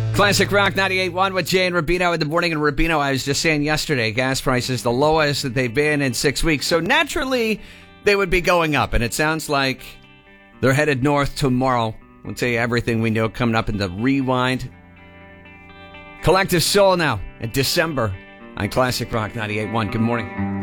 Classic Rock 98.1 with Jay and Rubino in the morning. And Rubino, I was just saying yesterday, gas prices the lowest that they've been in 6 weeks. So naturally, they would be going up. And it sounds like they're headed north tomorrow. We'll tell you everything we know coming up in the Rewind. Collective Soul now in December on Classic Rock 98.1. Good morning.